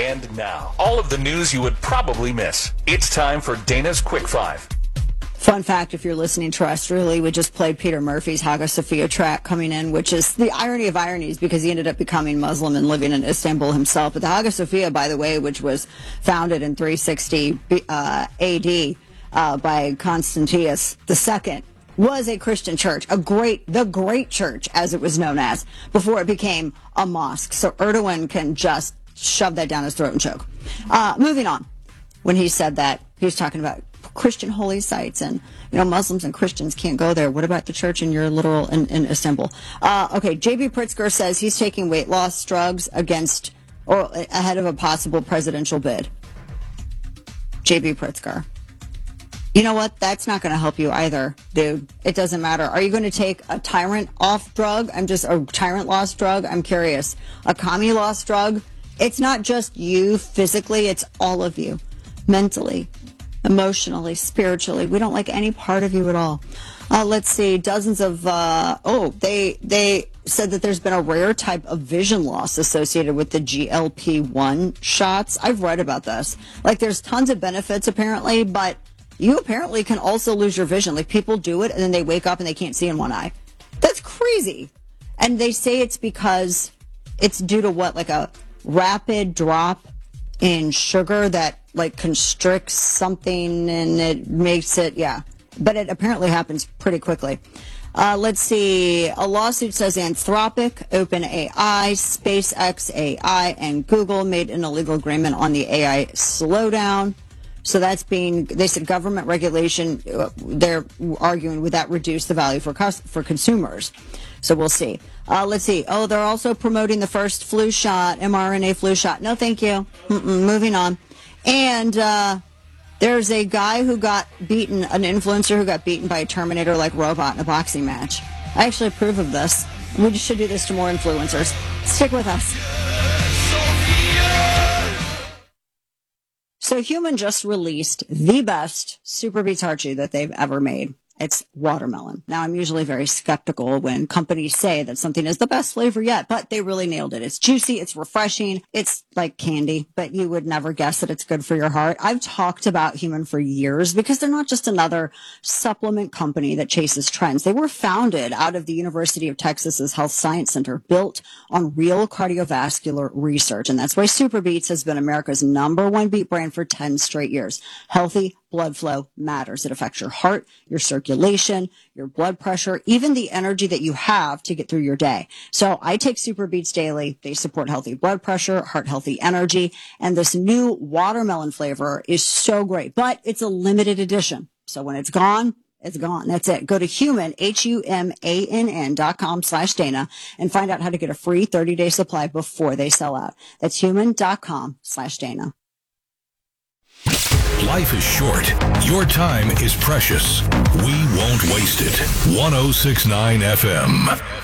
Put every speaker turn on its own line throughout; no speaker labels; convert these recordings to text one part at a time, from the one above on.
And now, all of the news you would probably miss. It's time for Dana's Quick Five.
Fun fact, if you're listening terrestrially, we just played Peter Murphy's Hagia Sophia track coming in, which is the irony of ironies because he ended up becoming Muslim and living in Istanbul himself. But the Hagia Sophia, by the way, which was founded in 360 AD by Constantius II, was a Christian church, the great church, as it was known as, before it became a mosque. So Erdogan can just shove that down his throat and choke. Moving on. When he said that, he was talking about Christian holy sites and, Muslims and Christians can't go there. What about the church in your literal in Istanbul? Okay, J.B. Pritzker says he's taking weight loss drugs ahead of a possible presidential bid. J.B. Pritzker. You know what? That's not going to help you either, dude. It doesn't matter. Are you going to take a tyrant off drug? A tyrant loss drug? I'm curious. A commie loss drug? It's not just you physically, it's all of you. Mentally, emotionally, spiritually. We don't like any part of you at all. Let's see. Dozens of, they said that there's been a rare type of vision loss associated with the GLP-1 shots. I've read about this. There's tons of benefits apparently, but you apparently can also lose your vision. People do it and then they wake up and they can't see in one eye. That's crazy. And they say it's because it's due to what? A rapid drop in sugar that constricts something and it makes it, but it apparently happens pretty quickly. Let's see. A lawsuit says Anthropic, OpenAI, SpaceX AI, and Google made an illegal agreement on the AI slowdown. So they said government regulation, they're arguing would that reduce the value for consumers. So we'll see. Let's see. Oh, they're also promoting the first flu shot, mRNA flu shot. No, thank you. Moving on. And there's a guy who got beaten, an influencer who got beaten by a Terminator-like robot in a boxing match. I actually approve of this. We should do this to more influencers. Stick with us. So Human just released the best Super Beets Heart Chew that they've ever made. It's watermelon. Now, I'm usually very skeptical when companies say that something is the best flavor yet, but they really nailed it. It's juicy. It's refreshing. It's like candy, but you would never guess that it's good for your heart. I've talked about Human for years because they're not just another supplement company that chases trends. They were founded out of the University of Texas's Health Science Center, built on real cardiovascular research. And that's why Super Beets has been America's #1 beet brand for 10 straight years. Healthy blood flow matters. It affects your heart, your circulation, your blood pressure, even the energy that you have to get through your day. So I take Super Beets daily. They support healthy blood pressure, heart healthy energy, and this new watermelon flavor is so great, but it's a limited edition. So when it's gone, it's gone. That's it. Go to humann.com/Dana and find out how to get a free 30-day supply before they sell out. That's human.com/Dana.
Life is short. Your time is precious. We won't waste it. 106.9 FM.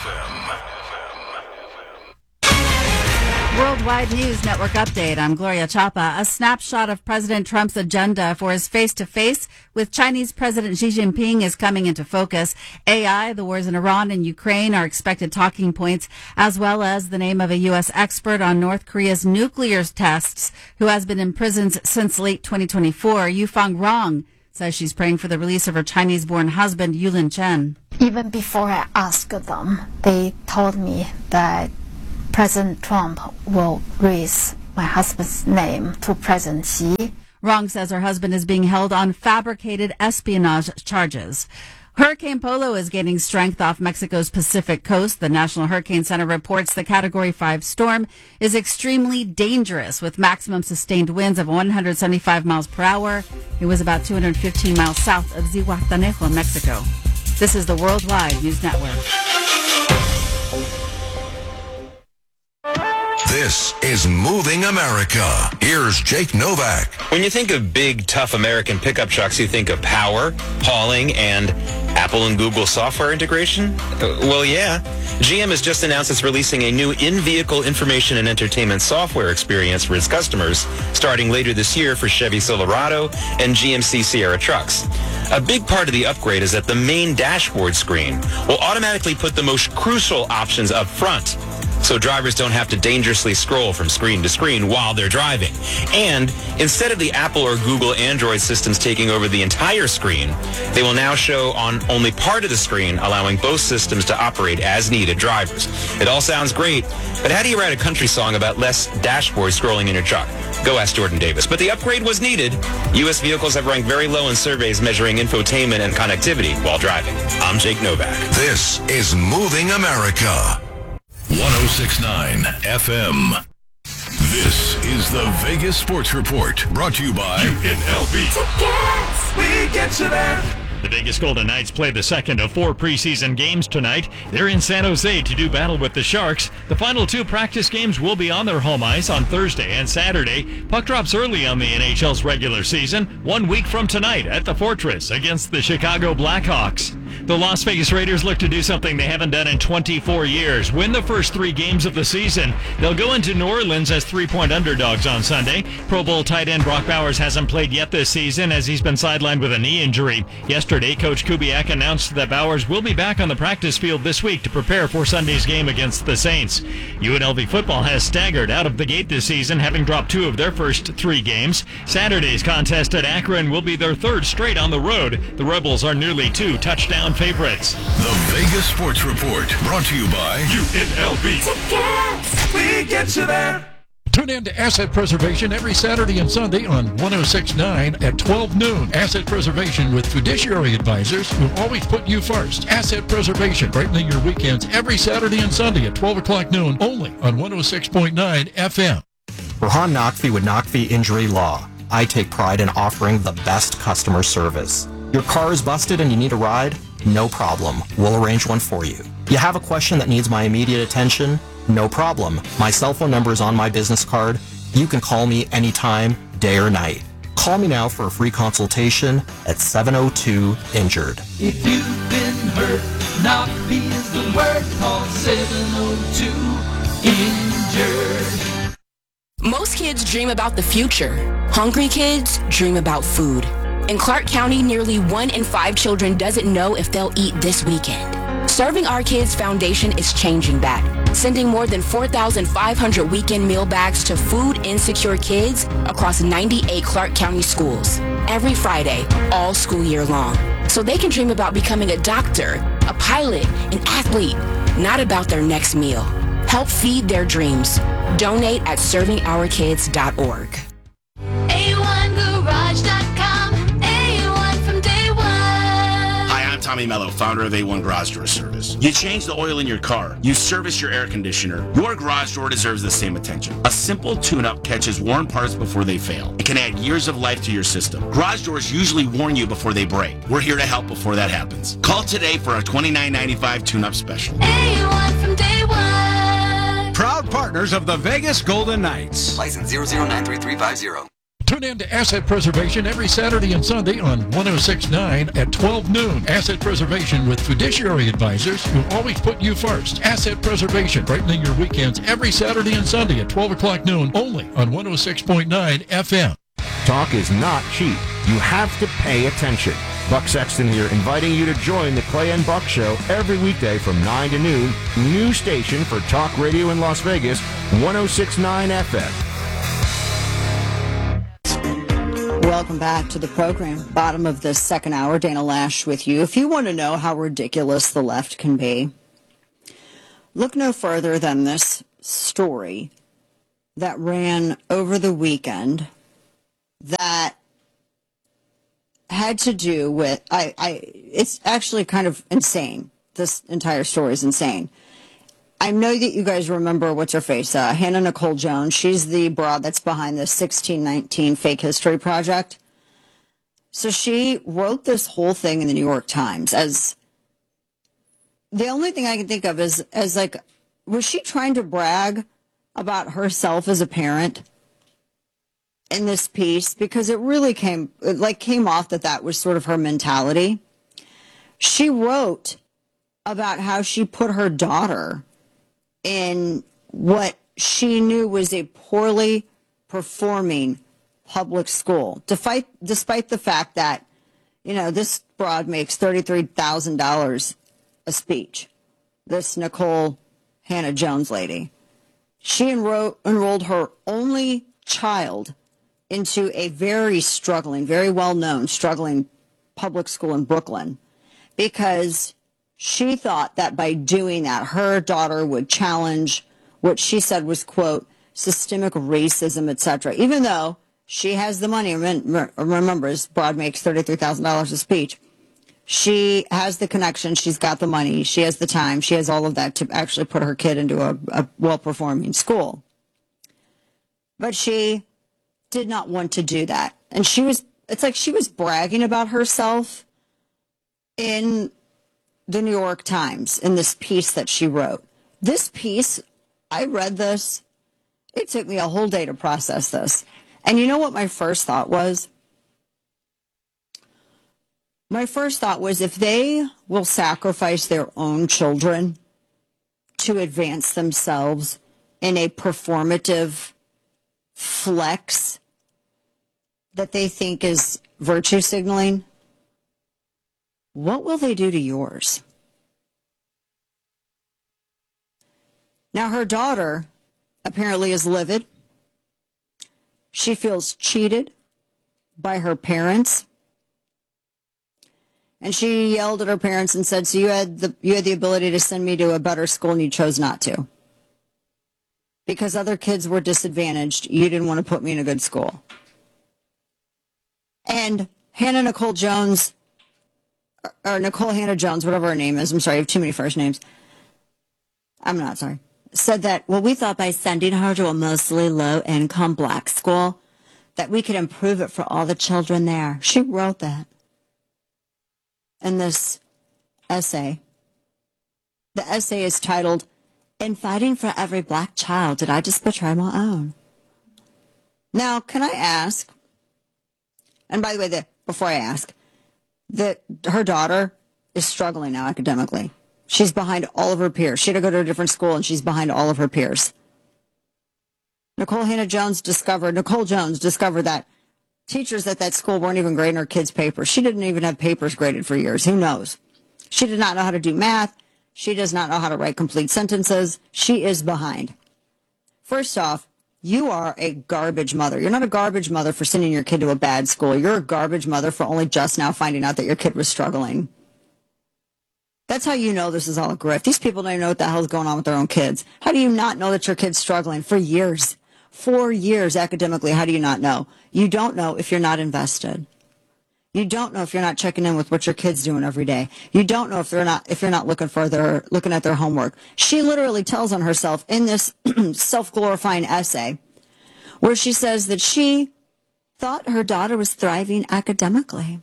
Worldwide News Network update. I'm Gloria Chapa. A snapshot of President Trump's agenda for his face-to-face with Chinese President Xi Jinping is coming into focus. AI, the wars in Iran and Ukraine are expected talking points, as well as the name of a U.S. expert on North Korea's nuclear tests who has been in prison since late 2024. Yufang Rong says she's praying for the release of her Chinese-born husband, Yulin Chen.
Even before I asked them, they told me that President Trump will raise my husband's name to President Xi.
Rong says her husband is being held on fabricated espionage charges. Hurricane Polo is gaining strength off Mexico's Pacific coast. The National Hurricane Center reports the Category 5 storm is extremely dangerous with maximum sustained winds of 175 miles per hour. It was about 215 miles south of Zihuatanejo, Mexico. This is the Worldwide News Network.
This is Moving America. Here's Jake Novak.
When you think of big, tough American pickup trucks, you think of power, hauling, and Apple and Google software integration? Well, yeah. GM has just announced it's releasing a new in-vehicle information and entertainment software experience for its customers starting later this year for Chevy Silverado and GMC Sierra trucks. A big part of the upgrade is that the main dashboard screen will automatically put the most crucial options up front. so drivers don't have to dangerously scroll from screen to screen while they're driving. And instead of the Apple or Google Android systems taking over the entire screen, they will now show on only part of the screen, allowing both systems to operate as needed drivers. It all sounds great, but how do you write a country song about less dashboard scrolling in your truck? Go ask Jordan Davis. But the upgrade was needed. U.S. vehicles have ranked very low in surveys measuring infotainment and connectivity while driving. I'm Jake Novak.
This is Moving America. 106.9 FM. This is the Vegas Sports Report, brought to you by UNLV.
We get you there. The Vegas Golden Knights play the second of 4 preseason games tonight. They're in San Jose to do battle with the Sharks. The final 2 practice games will be on their home ice on Thursday and Saturday. Puck drops early on the NHL's regular season, 1 week from tonight at the Fortress against the Chicago Blackhawks. The Las Vegas Raiders look to do something they haven't done in 24 years, win the first 3 games of the season. They'll go into New Orleans as 3-point underdogs on Sunday. Pro Bowl tight end Brock Bowers hasn't played yet this season as he's been sidelined with a knee injury. Yesterday, Coach Kubiak announced that Bowers will be back on the practice field this week to prepare for Sunday's game against the Saints. UNLV football has staggered out of the gate this season, having dropped 2 of their first 3 games. Saturday's contest at Akron will be their 3rd straight on the road. The Rebels are nearly 2 touchdown favorites.
The Vegas Sports Report, brought to you by
UNLV. We get you there.
Tune in to Asset Preservation every Saturday and Sunday on 106.9 at 12 noon. Asset Preservation with fiduciary advisors who always put you first. Asset Preservation, brightening your weekends every Saturday and Sunday at 12 o'clock noon, only on 106.9 FM.
Rahan Naqvi with Naqvi Injury Law. I take pride in offering the best customer service. Your car is busted and you need a ride? No problem. We'll arrange one for you. You have a question that needs my immediate attention? No problem. My cell phone number is on my business card. You can call me anytime, day or night. Call me now for a free consultation at 702-INJURED.
If you've been hurt, Naqvi is the word. Call 702-INJURED.
Most kids dream about the future. Hungry kids dream about food. In Clark County, nearly 1 in 5 children doesn't know if they'll eat this weekend. Serving Our Kids Foundation is changing that, sending more than 4,500 weekend meal bags to food insecure kids across 98 Clark County schools every Friday, all school year long, so they can dream about becoming a doctor, a pilot, an athlete, not about their next meal. Help feed their dreams. Donate at servingourkids.org.
A1Garage.com. A1 from day one.
Hi, I'm Tommy Mello, founder of A1 Garage Door Service. You change the oil in your car. You service your air conditioner. Your garage door deserves the same attention. A simple tune-up catches worn parts before they fail. It can add years of life to your system. Garage doors usually warn you before they break. We're here to help before that happens. Call today for our $29.95 tune-up special.
A1 from day one.
Proud partners of the Vegas Golden Knights.
License 0093350.
Tune in to Asset Preservation every Saturday and Sunday on 106.9 at 12 noon. Asset Preservation with fiduciary advisors who always put you first. Asset Preservation, brightening your weekends every Saturday and Sunday at 12 o'clock noon, only on 106.9 FM.
Talk is not cheap. You have to pay attention. Buck Sexton here, inviting you to join the Clay and Buck Show every weekday from 9 to noon. New station for talk radio in Las Vegas, 106.9 FM.
Welcome back to the program. Bottom of the second hour, Dana Lash with you. If you want to know how ridiculous the left can be, look no further than this story that ran over the weekend that had to do with, it's actually kind of insane. This entire story is insane. I know that you guys remember what's her face, Hannah Nicole Jones. She's the broad that's behind the 1619 Fake History Project. So she wrote this whole thing in the New York Times as the only thing I can think of is as like, was she trying to brag about herself as a parent in this piece? Because it really came off that was sort of her mentality. She wrote about how she put her daughter in what she knew was a poorly performing public school, despite the fact that, this broad makes $33,000 a speech, this Nicole Hannah Jones lady. She enrolled her only child into a very struggling, very well-known, struggling public school in Brooklyn because she thought that by doing that, her daughter would challenge what she said was, quote, systemic racism, etc. Even though she has the money, remember, Broad makes $33,000 a speech. She has the connection. She's got the money. She has the time. She has all of that to actually put her kid into a well-performing school. But she did not want to do that. And it's like she was bragging about herself in the New York Times in this piece that she wrote. This piece, I read this. It took me a whole day to process this. And you know what my first thought was? My first thought was if they will sacrifice their own children to advance themselves in a performative flex that they think is virtue signaling, what will they do to yours? Now, her daughter apparently is livid. She feels cheated by her parents. And she yelled at her parents and said, so you had the ability to send me to a better school and you chose not to. Because other kids were disadvantaged, you didn't want to put me in a good school. And Hannah Nicole Jones, or Nicole Hannah Jones, whatever her name is, I'm sorry, I have too many first names. I'm not sorry. Said that, well, we thought by sending her to a mostly low-income black school that we could improve it for all the children there. She wrote that in this essay. The essay is titled, "In Fighting for Every Black Child, Did I Just Betray My Own?" Now, can I ask, and by the way, before I ask, that her daughter is struggling now academically. She's behind all of her peers. She had to go to a different school, and she's behind all of her peers. Nicole Jones discovered that teachers at that school weren't even grading her kids' papers. She didn't even have papers graded for years. Who knows? She did not know how to do math. She does not know how to write complete sentences. She is behind. First off, you are a garbage mother. You're not a garbage mother for sending your kid to a bad school. You're a garbage mother for only just now finding out that your kid was struggling. That's how you know this is all a grift. These people don't even know what the hell is going on with their own kids. How do you not know that your kid's struggling for years? 4 years academically, how do you not know? You don't know if you're not invested. You don't know if you're not checking in with what your kid's doing every day. You don't know if you're not looking at their homework. She literally tells on herself in this self-glorifying essay where she says that she thought her daughter was thriving academically.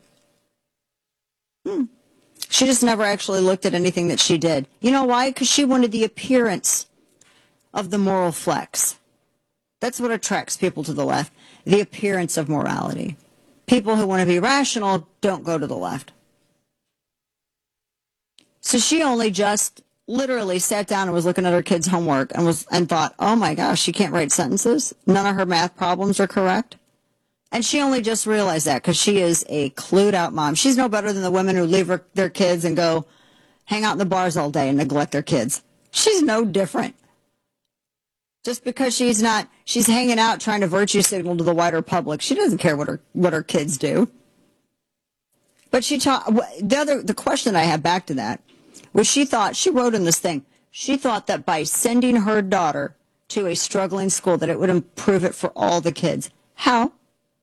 She just never actually looked at anything that she did. You know why? Because she wanted the appearance of the moral flex. That's what attracts people to the left, the appearance of morality. People who want to be rational don't go to the left. So she only just literally sat down and was looking at her kid's homework and thought, oh my gosh, she can't write sentences. None of her math problems are correct. And she only just realized that because she is a clued out mom. She's no better than the women who leave their kids and go hang out in the bars all day and neglect their kids. She's no different. Just because she's hanging out trying to virtue signal to the wider public. She doesn't care what her kids do. But the question I have back to that was she wrote in this thing, she thought that by sending her daughter to a struggling school that it would improve it for all the kids. How?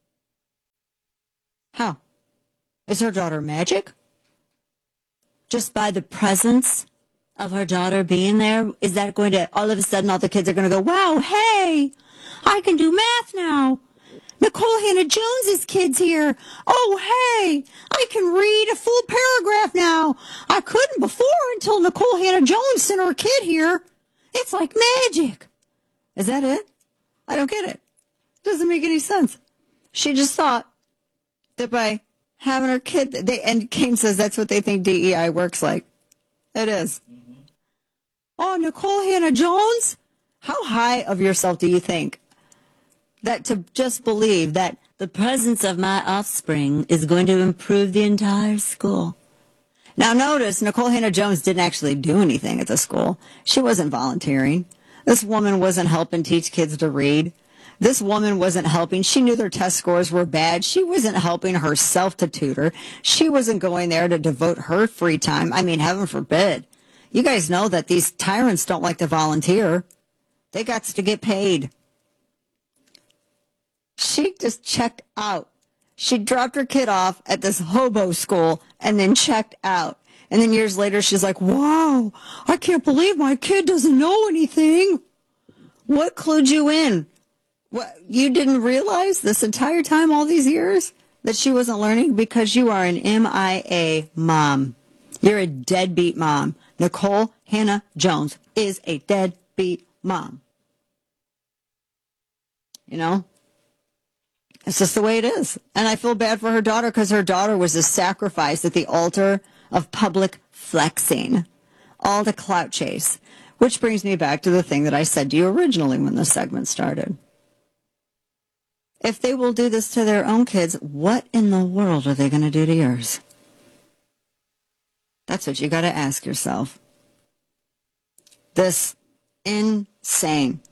How? Is her daughter magic? Just by the presence of her daughter being there, is that going to, all of a sudden, all the kids are going to go, wow, hey, I can do math now. Nicole Hannah Jones's kid's here. Oh, hey, I can read a full paragraph now. I couldn't before until Nicole Hannah Jones sent her kid here. It's like magic. Is that it? I don't get it. Doesn't make any sense. She just thought that by having her kid, and Kane says that's what they think DEI works like. It is. Oh, Nicole Hannah Jones? How high of yourself do you think that to just believe that the presence of my offspring is going to improve the entire school? Now notice, Nicole Hannah Jones didn't actually do anything at the school. She wasn't volunteering. This woman wasn't helping teach kids to read. This woman wasn't helping. She knew their test scores were bad. She wasn't helping herself to tutor. She wasn't going there to devote her free time. I mean, heaven forbid. You guys know that these tyrants don't like to volunteer. They got to get paid. She just checked out. She dropped her kid off at this hobo school and then checked out. And then years later, she's like, wow, I can't believe my kid doesn't know anything. What clued you in? What, you didn't realize this entire time, all these years, that she wasn't learning? Because you are an MIA mom. You're a deadbeat mom. Nicole Hannah Jones is a deadbeat mom. You know? It's just the way it is. And I feel bad for her daughter because her daughter was a sacrifice at the altar of public flexing. All the clout chase. Which brings me back to the thing that I said to you originally when the segment started. If they will do this to their own kids, what in the world are they going to do to yours? That's what you got to ask yourself. This insane.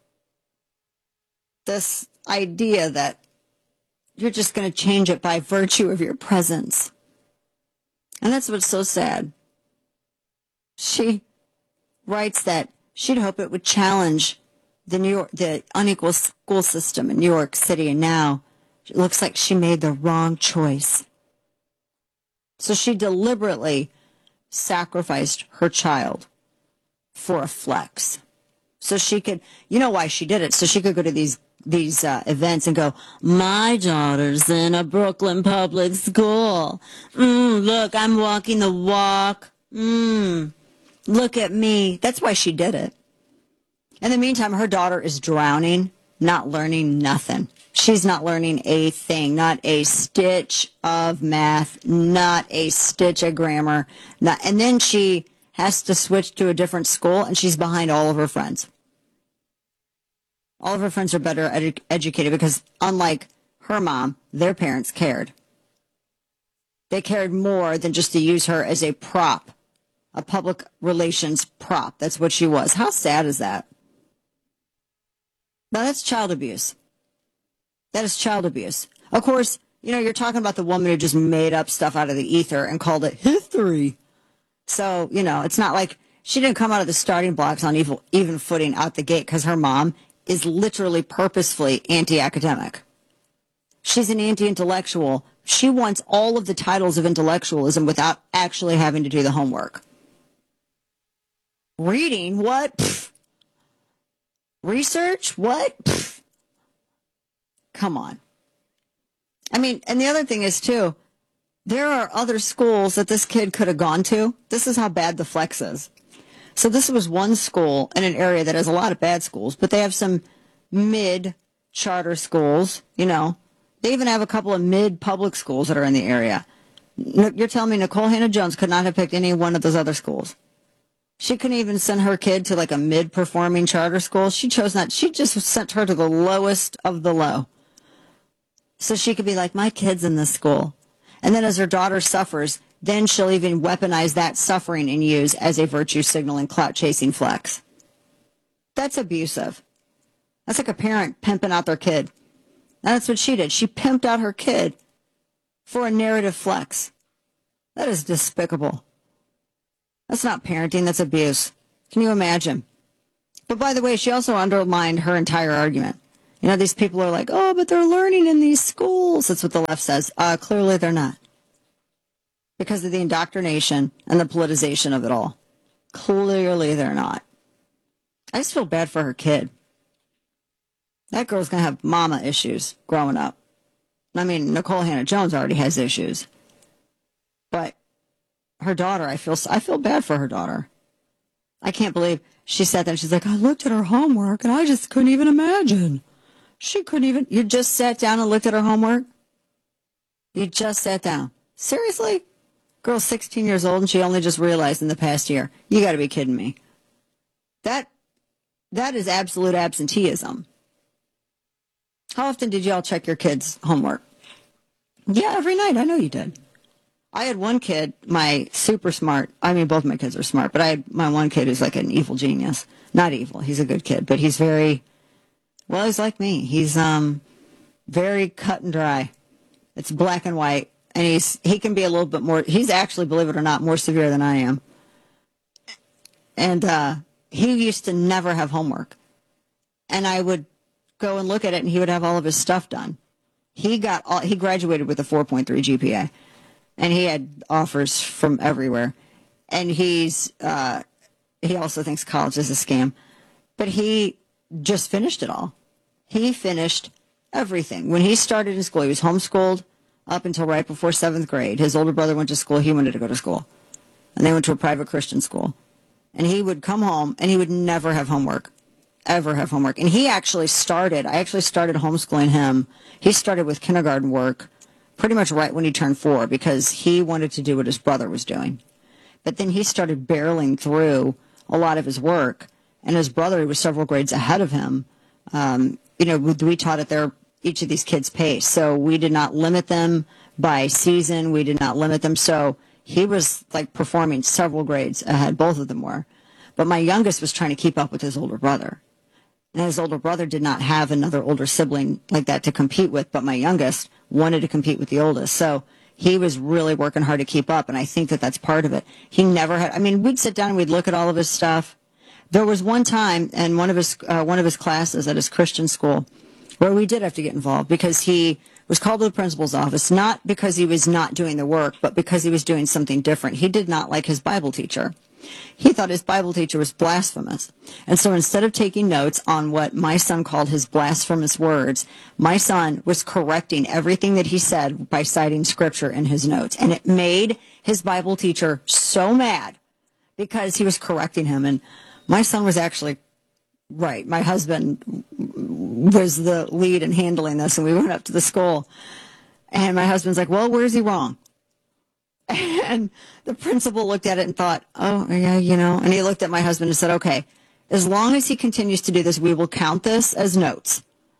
This idea that you're just going to change it by virtue of your presence. And that's what's so sad. She writes that she'd hope it would challenge the unequal school system in New York City, and now it looks like she made the wrong choice. So she deliberately sacrificed her child for a flex. So she could, you know why she did it? So she could go to these events and go, my daughter's in a Brooklyn public school. Look, I'm walking the walk. Look at me. That's why she did it. In the meantime, her daughter is drowning, not learning nothing. She's not learning a thing, not a stitch of math, not a stitch of grammar. And then she has to switch to a different school, and she's behind all of her friends. All of her friends are better educated because, unlike her mom, their parents cared. They cared more than just to use her as a prop, a public relations prop. That's what she was. How sad is that? Now, that's child abuse. That is child abuse. Of course, you know, you're talking about the woman who just made up stuff out of the ether and called it history. So, you know, it's not like she didn't come out of the starting blocks on even footing out the gate because her mom is literally purposefully anti-academic. She's an anti-intellectual. She wants all of the titles of intellectualism without actually having to do the homework. Reading? What? Pfft. Research? What? Pfft. Come on. I mean, and the other thing is, too, there are other schools that this kid could have gone to. This is how bad the flex is. So this was one school in an area that has a lot of bad schools, but they have some mid-charter schools, you know. They even have a couple of mid-public schools that are in the area. You're telling me Nicole Hannah Jones could not have picked any one of those other schools? She couldn't even send her kid to like a mid-performing charter school. She chose not. She just sent her to the lowest of the low. So she could be like, my kid's in this school. And then as her daughter suffers, then she'll even weaponize that suffering and use as a virtue signaling, clout chasing flex. That's abusive. That's like a parent pimping out their kid. And that's what she did. She pimped out her kid for a narrative flex. That is despicable. That's not parenting, that's abuse. Can you imagine? But by the way, she also undermined her entire argument. You know, these people are like, oh, but they're learning in these schools. That's what the left says. Clearly they're not. Because of the indoctrination and the politicization of it all. Clearly they're not. I just feel bad for her kid. That girl's going to have mama issues growing up. I mean, Nicole Hannah Jones already has issues. But her daughter, I feel bad for her daughter. I can't believe she sat there and she's like, I looked at her homework and I just couldn't even imagine. You just sat down and looked at her homework? You just sat down. Seriously? Girl's 16 years old and she only just realized in the past year. You got to be kidding me. That is absolute absenteeism. How often did y'all check your kids' homework? Yeah, every night. I know you did. I had one kid, my super smart. I mean, both my kids are smart, but I had my one kid who's like an evil genius. Not evil. He's a good kid, but he's very, well, he's like me. He's very cut and dry. It's black and white, and he can be a little bit more. He's actually, believe it or not, more severe than I am. And he used to never have homework, and I would go and look at it, and he would have all of his stuff done. He graduated with a 4.3 GPA, and he had offers from everywhere. And he also thinks college is a scam, but he just finished it all. He finished everything. When he started in school, he was homeschooled up until right before 7th grade. His older brother went to school. He wanted to go to school, and they went to a private Christian school. And he would come home, and he would never have homework. Ever have homework. And I actually started homeschooling him. He started with kindergarten work pretty much right when he turned 4 because he wanted to do what his brother was doing. But then he started barreling through a lot of his work, and his brother, who was several grades ahead of him, we taught at each of these kids' pace. So we did not limit them by season. We did not limit them. So he was like performing several grades ahead. Both of them were. But my youngest was trying to keep up with his older brother. And his older brother did not have another older sibling like that to compete with, but my youngest wanted to compete with the oldest. So he was really working hard to keep up, and I think that that's part of it. He never had, we'd sit down and we'd look at all of his stuff. There was one time in one of his classes at his Christian school where we did have to get involved because he was called to the principal's office, not because he was not doing the work, but because he was doing something different. He did not like his Bible teacher. He thought his Bible teacher was blasphemous. And so instead of taking notes on what my son called his blasphemous words, my son was correcting everything that he said by citing scripture in his notes. And it made his Bible teacher so mad because he was correcting him. And my son was actually right. My husband was the lead in handling this, and we went up to the school. And my husband's like, well, where's he wrong? And the principal looked at it and thought, oh, yeah, and he looked at my husband and said, okay, as long as he continues to do this, we will count this as notes.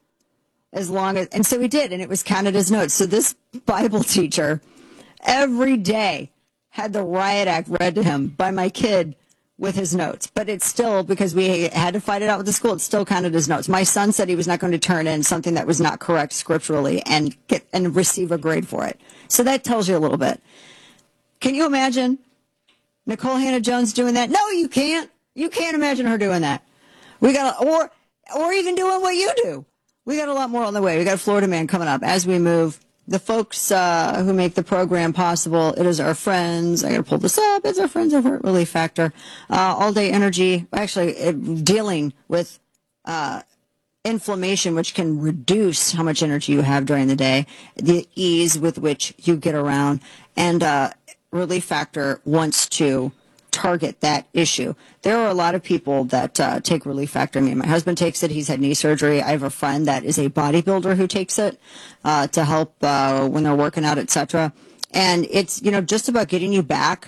And so he did, and it was counted as notes. So this Bible teacher every day had the riot act read to him by my kid with his notes. But it's still, because we had to fight it out with the school, it's still counted as notes. My son said he was not going to turn in something that was not correct scripturally and receive a grade for it. So that tells you a little bit. Can you imagine Nicole Hannah-Jones doing that? No, you can't. You can't imagine her doing that. We got, or even doing what you do. We got a lot more on the way. We got a Florida Man coming up as we move. The folks who make the program possible, it is our friends. I got to pull this up. It's our friends over at Relief Factor. All Day Energy, actually dealing with inflammation, which can reduce how much energy you have during the day, the ease with which you get around, and Relief Factor wants to target that issue. There are a lot of people that take Relief Factor. My husband takes it. He's had knee surgery. I have a friend that is a bodybuilder who takes it to help when they're working out, etc. And it's, just about getting you back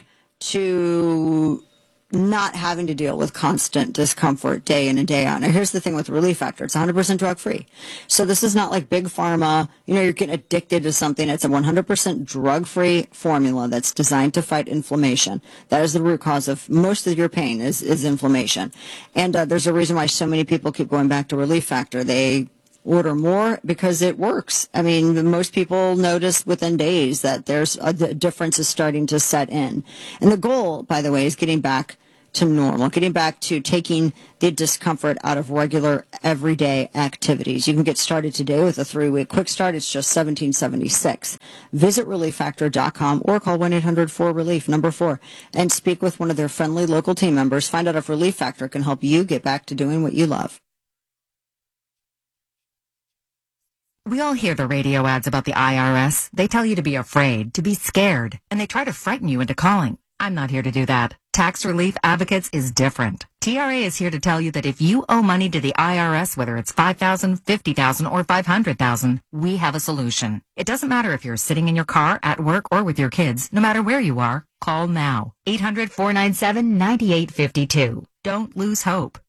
to not having to deal with constant discomfort day in and day out. Now, here's the thing with Relief Factor. It's 100% drug-free. So this is not like big pharma. You're getting addicted to something. It's a 100% drug-free formula that's designed to fight inflammation. That is the root cause of most of your pain is inflammation. And there's a reason why so many people keep going back to Relief Factor. They order more because it works. Most people notice within days that there's a difference is starting to set in. And the goal, by the way, is getting back to normal, getting back to taking the discomfort out of regular everyday activities. You can get started today with a 3-week quick start. It's just $17.76. Visit ReliefFactor.com or call 1-800-4RELIEF, number 4, and speak with one of their friendly local team members. Find out if Relief Factor can help you get back to doing what you love.
We all hear the radio ads about the IRS. They tell you to be afraid, to be scared, and they try to frighten you into calling. I'm not here to do that. Tax Relief Advocates is different. TRA is here to tell you that if you owe money to the IRS, whether it's $5,000, $50,000, or $500,000, we have a solution. It doesn't matter if you're sitting in your car, at work, or with your kids. No matter where you are, call now. 800-497-9852. Don't lose hope.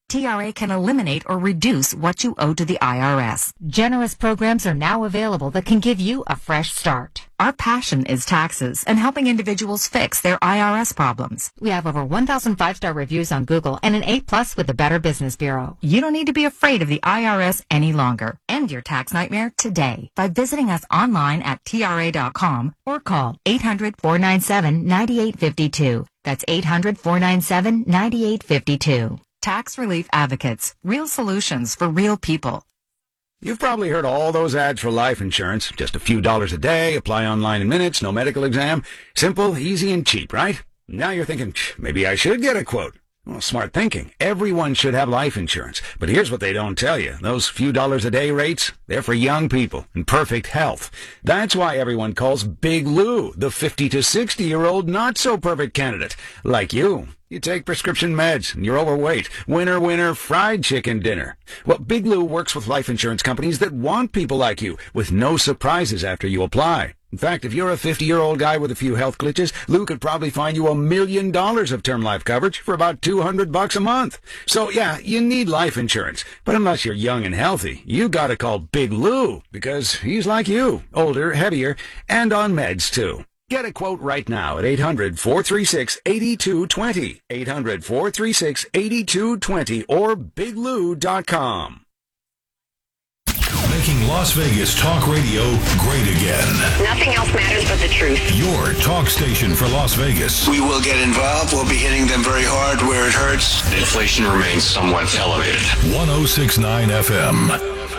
TRA can eliminate or reduce what you owe to the IRS. Generous programs are now available that can give you a fresh start. Our passion is taxes and helping individuals fix their IRS problems. We have over 1,000 5-star reviews on Google and an A+ with the Better Business Bureau. You don't need to be afraid of the IRS any longer. End your tax nightmare today by visiting us online at TRA.com or call 800-497-9852. That's 800-497-9852. Tax Relief Advocates. Real solutions for real people.
You've probably heard all those ads for life insurance. Just a few dollars a day, apply online in minutes, no medical exam. Simple, easy, and cheap, right? Now you're thinking, maybe I should get a quote. Well, smart thinking. Everyone should have life insurance. But here's what they don't tell you. Those few dollars a day rates, they're for young people in perfect health. That's why everyone calls Big Lou the 50 to 60-year-old not-so-perfect candidate. Like you. You take prescription meds, and you're overweight. Winner, winner, fried chicken dinner. Well, Big Lou works with life insurance companies that want people like you, with no surprises after you apply. In fact, if you're a 50-year-old guy with a few health glitches, Lou could probably find you $1 million of term life coverage for about $200 a month. So, yeah, you need life insurance. But unless you're young and healthy, you gotta call Big Lou, because he's like you, older, heavier, and on meds, too. Get a quote right now at 800-436-8220, 800-436-8220, or biglou.com.
Making Las Vegas talk radio great again.
Nothing else matters but the truth.
Your talk station for Las Vegas.
We will get involved. We'll be hitting them very hard where it hurts.
Inflation remains somewhat elevated.
106.9 FM.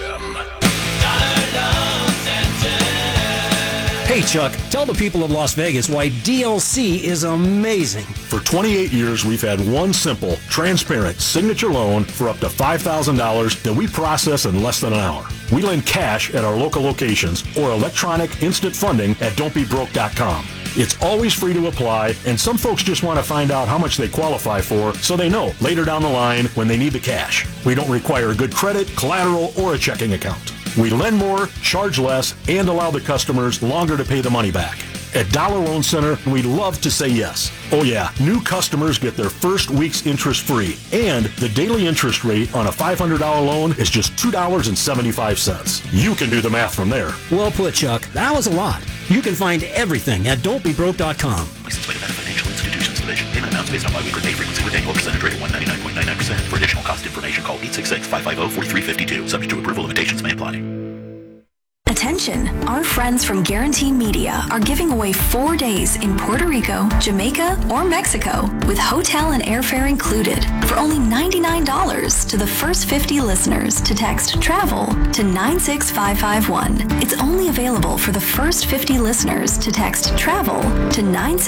Hey, Chuck, tell the people of Las Vegas why DLC is amazing.
For 28 years, we've had one simple, transparent signature loan for up to $5,000 that we process in less than an hour. We lend cash at our local locations or electronic instant funding at don'tbebroke.com. It's always free to apply, and some folks just want to find out how much they qualify for so they know later down the line when they need the cash. We don't require good credit, collateral, or a checking account. We lend more, charge less, and allow the customers longer to pay the money back. At Dollar Loan Center, we love to say yes. Oh yeah, new customers get their first week's interest free, and the daily interest rate on a $500 loan is just $2.75. You can do the math from there.
Well put, Chuck. That was a lot. You can find everything at don'tbebroke.com.
License by Nevada Financial Institutions Division. Payment amounts based on biweekly pay frequency with annual percentage rate of 199.99%. For additional cost information, call 866-550-4352. Subject to approval, limitations may apply.
Attention! Our friends from Guarantee Media are giving away 4 days in Puerto Rico, Jamaica, or Mexico with hotel and airfare included for only $99 to the first 50 listeners to text TRAVEL to 96551. It's only available for the first 50 listeners to text TRAVEL to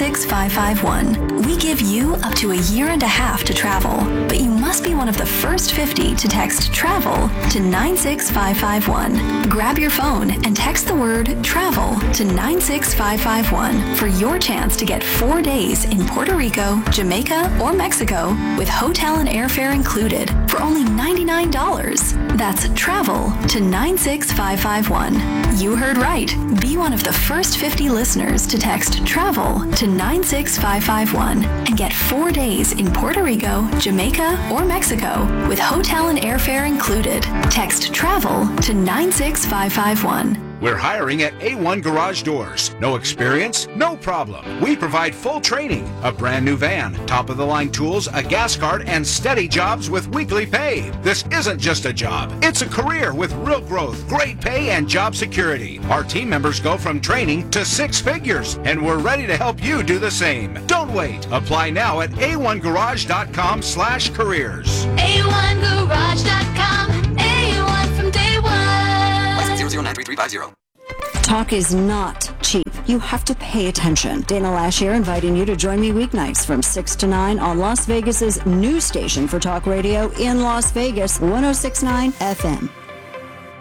96551. We give you up to a year and a half to travel, but you must be one of the first 50 to text TRAVEL to 96551. Grab your phone and text the word TRAVEL to 96551 for your chance to get 4 days in Puerto Rico, Jamaica, or Mexico with hotel and airfare included for only $99. That's TRAVEL to 96551. You heard right. Be one of the first 50 listeners to text TRAVEL to 96551 and get 4 days in Puerto Rico, Jamaica, or Mexico with hotel and airfare included. Text TRAVEL to 96551.
We're hiring at A1 Garage Doors. No experience? No problem. We provide full training, a brand new van, top-of-the-line tools, a gas card, and steady jobs with weekly pay. This isn't just a job. It's a career with real growth, great pay, and job security. Our team members go from training to 6 figures, and we're ready to help you do the same. Don't wait. Apply now at a1garage.com/careers.
A1garage.com. A1 from day one.
License 009330.
Talk is not cheap. You have to pay attention. Dana Lash here, inviting you to join me weeknights from 6 to 9 on Las Vegas's new station for talk radio in Las Vegas, 106.9 FM.